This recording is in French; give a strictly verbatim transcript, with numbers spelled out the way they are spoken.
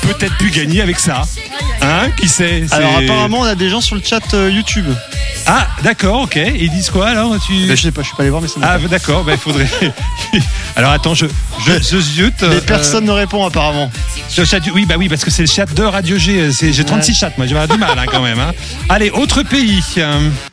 peut-être pu gagner avec ça. Hein, qui sait c'est... Alors apparemment on a des gens sur le chat euh, YouTube. Ah d'accord, ok. Et ils disent quoi alors tu... Ben, je sais pas, je suis pas allé voir mais ça Ah d'accord, ben il faudrait. Alors attends, je je, je ziote. Mais personne ne répond apparemment. Le chat du... Oui bah oui parce que c'est le chat de Radio G. C'est... J'ai trente-six chats moi, j'ai du mal hein, quand même. Hein. Allez, autre pays.